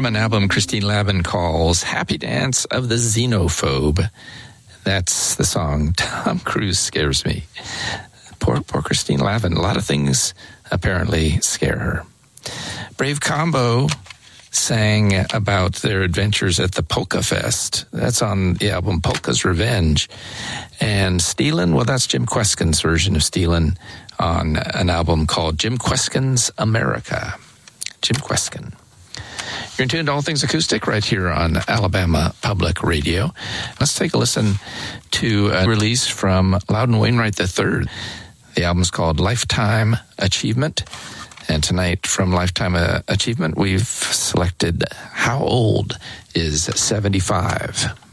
an album Christine Lavin calls Happy Dance of the Xenophobe. That's the song Tom Cruise Scares Me. Poor Christine Lavin. A lot of things apparently scare her. Brave Combo sang about their adventures at the Polka Fest. That's on the album Polka's Revenge. And Steelin', well, that's Jim Kweskin's version of Steelin' on an album called Jim Kweskin's America. Jim Kweskin. You're tuned to All Things Acoustic right here on Alabama Public Radio. Let's take a listen to a release from Loudon Wainwright III. The album's called Lifetime Achievement. And tonight from Lifetime Achievement, we've selected How Old is 75?